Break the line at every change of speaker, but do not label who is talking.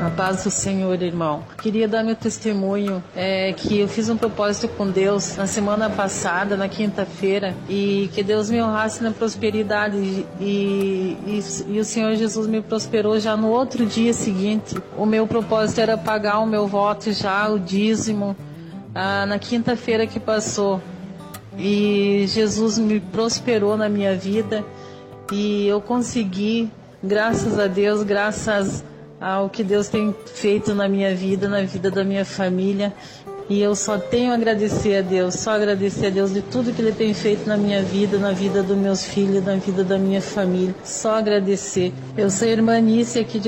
A paz do Senhor, irmão. Queria dar meu testemunho, que eu fiz um propósito com Deus na semana passada, na quinta-feira, e que Deus me honrasse na prosperidade, e o Senhor Jesus me prosperou já no outro dia seguinte. O meu propósito era pagar o meu voto já, o dízimo, na quinta-feira que passou. E Jesus me prosperou na minha vida e eu consegui, graças a Deus, graças ao que Deus tem feito na minha vida, na vida da minha família. E eu só tenho a agradecer a Deus, só agradecer a Deus de tudo que Ele tem feito na minha vida, na vida dos meus filhos, na vida da minha família. Só agradecer. Eu sou a irmã Nícia aqui de